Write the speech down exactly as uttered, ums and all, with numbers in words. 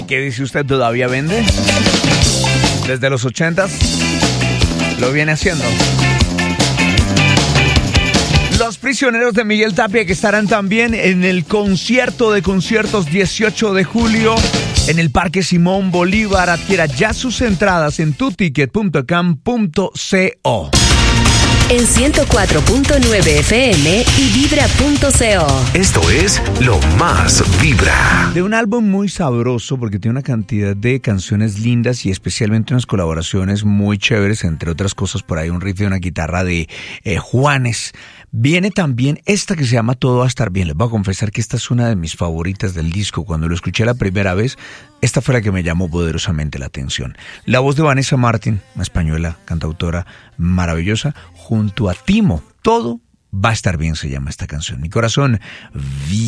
¿Qué dice usted? ¿Todavía vende? Desde los ochentas lo viene haciendo. Los Prisioneros de Miguel Tapia, que estarán también en el concierto de conciertos dieciocho de julio en el Parque Simón Bolívar. Adquiera ya sus entradas en tu ticket punto com punto co. En ciento cuatro punto nueve F M y vibra punto co. Esto es Lo Más Vibra. De un álbum muy sabroso porque tiene una cantidad de canciones lindas y especialmente unas colaboraciones muy chéveres, entre otras cosas por ahí un riff de una guitarra de eh, Juanes. Viene también esta que se llama Todo va a estar bien. Les voy a confesar que esta es una de mis favoritas del disco. Cuando lo escuché la primera vez, esta fue la que me llamó poderosamente la atención. La voz de Vanessa Martín, una española, cantautora maravillosa, junto a Timo. Todo va a estar bien se llama esta canción. Mi corazón